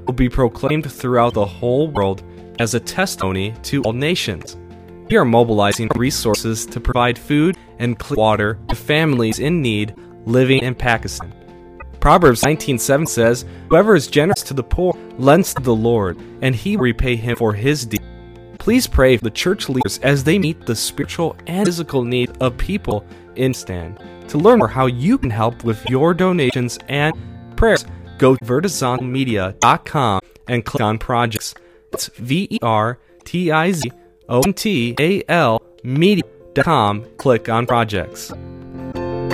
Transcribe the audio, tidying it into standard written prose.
will be proclaimed throughout the whole world as a testimony to all nations. We are mobilizing resources to provide food and clean water to families in need living in Pakistan. Proverbs 19:7 says, "Whoever is generous to the poor lends to the Lord, and he will repay him for his deed." Please pray for the church leaders as they meet the spiritual and physical needs of people in Pakistan. To learn more how you can help with your donations and prayers, go to vertizonmedia.com and click on projects. That's VERTIZONTAL media.com. Click on projects.